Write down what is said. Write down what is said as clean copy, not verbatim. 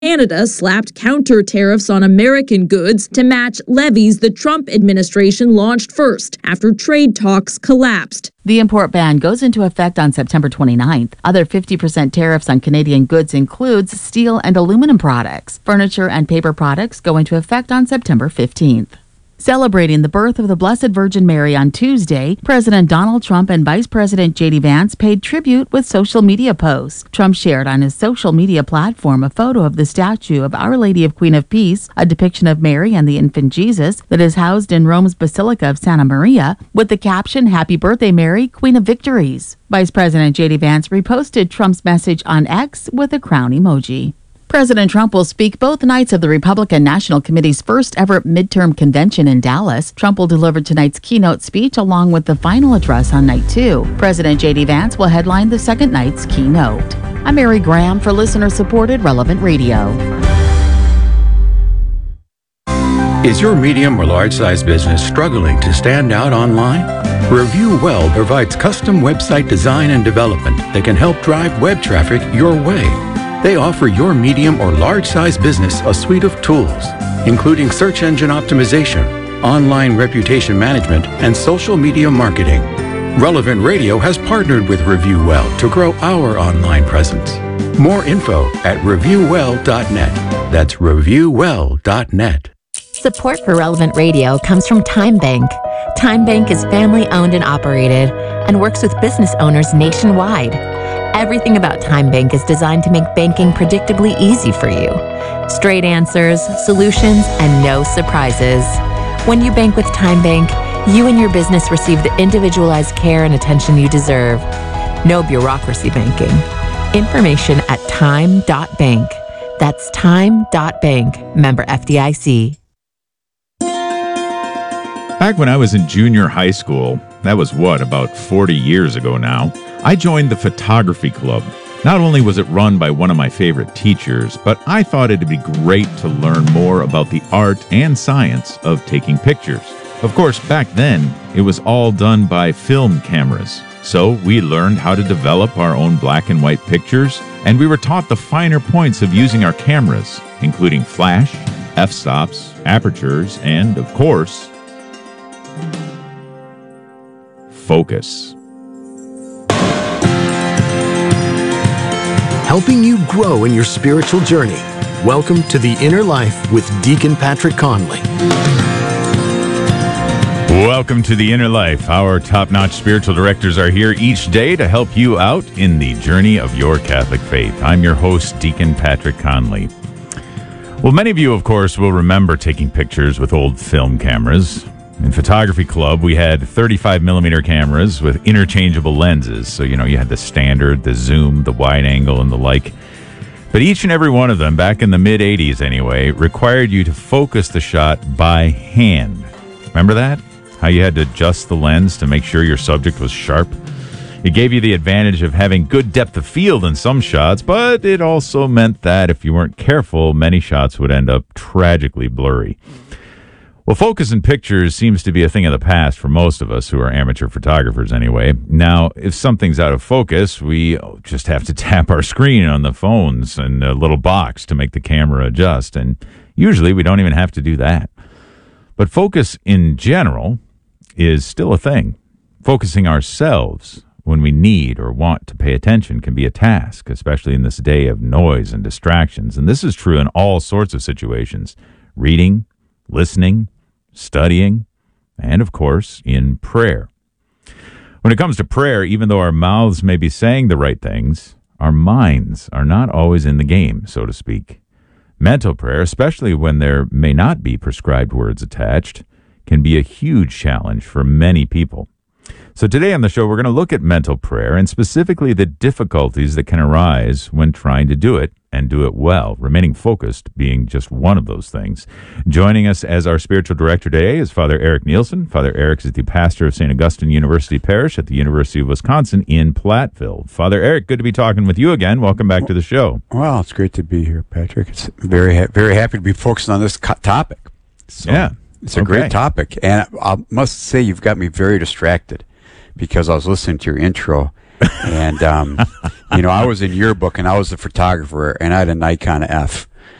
Canada slapped counter tariffs on American goods to match levies the Trump administration launched first after trade talks collapsed. The import ban goes into effect on September 29th. Other 50% tariffs on Canadian goods includes steel and aluminum products. Furniture and paper products go into effect on September 15th. Celebrating the birth of the Blessed Virgin Mary on Tuesday, President Donald Trump and Vice President J.D. Vance paid tribute with social media posts. Trump shared on his social media platform a photo of the statue of Our Lady of Queen of Peace, a depiction of Mary and the infant Jesus that is housed in Rome's Basilica of Santa Maria, with the caption, "Happy Birthday, Mary, Queen of Victories." Vice President J.D. Vance reposted Trump's message on X with a crown emoji. President Trump will speak both nights of the Republican National Committee's first ever midterm convention in Dallas. Trump will deliver tonight's keynote speech along with the final address on night 2. President J.D. Vance will headline the second night's keynote. I'm Mary Graham for listener-supported Relevant Radio. Is your medium or large-size business struggling to stand out online? Review Well provides custom website design and development that can help drive web traffic your way. They offer your medium or large-size business a suite of tools, including search engine optimization, online reputation management, and social media marketing. Relevant Radio has partnered with Review Well to grow our online presence. More info at reviewwell.net. That's reviewwell.net. Support for Relevant Radio comes from Time Bank. Time Bank is family-owned and operated and works with business owners nationwide. Everything about Time Bank is designed to make banking predictably easy for you. Straight answers, solutions, and no surprises. When you bank with Time Bank, you and your business receive the individualized care and attention you deserve. No bureaucracy banking. Information at time.bank. That's time.bank. Member FDIC. Back when I was in junior high school, that was about 40 years ago now, I joined the photography club. Not only was it run by one of my favorite teachers, but I thought it'd be great to learn more about the art and science of taking pictures. Of course, back then, it was all done by film cameras. So we learned how to develop our own black and white pictures, and we were taught the finer points of using our cameras, including flash, f-stops, apertures, and, of course, focus. Helping you grow in your spiritual journey. Welcome to The Inner Life with Deacon Patrick Conley. Welcome to The Inner Life. Our top-notch spiritual directors are here each day to help you out in the journey of your Catholic faith. I'm your host, Deacon Patrick Conley. Well, many of you, of course, will remember taking pictures with old film cameras. In Photography Club, we had 35mm cameras with interchangeable lenses. So, you had the standard, the zoom, the wide angle, and the like. But each and every one of them, back in the mid-'80s anyway, required you to focus the shot by hand. Remember that? How you had to adjust the lens to make sure your subject was sharp? It gave you the advantage of having good depth of field in some shots, but it also meant that if you weren't careful, many shots would end up tragically blurry. Well, focus in pictures seems to be a thing of the past for most of us who are amateur photographers anyway. Now, if something's out of focus, we just have to tap our screen on the phones and a little box to make the camera adjust, and usually we don't even have to do that. But focus in general is still a thing. Focusing ourselves when we need or want to pay attention can be a task, especially in this day of noise and distractions. And this is true in all sorts of situations: reading, listening, studying, and of course, in prayer. When it comes to prayer, even though our mouths may be saying the right things, our minds are not always in the game, so to speak. Mental prayer, especially when there may not be prescribed words attached, can be a huge challenge for many people. So today on the show, we're going to look at mental prayer and specifically the difficulties that can arise when trying to do it and do it well, remaining focused being just one of those things. Joining us as our spiritual director today is Father Eric Nielsen. Father Eric is the pastor of St. Augustine University Parish at the University of Wisconsin in Platteville. Father Eric, good to be talking with you again. Welcome back to the show. Well, it's great to be here, Patrick. It's very happy to be focusing on this topic. So yeah. It's a great topic. And I must say you've got me very distracted because I was listening to your intro. And, I was in your book, and I was a photographer, and I had a Nikon F.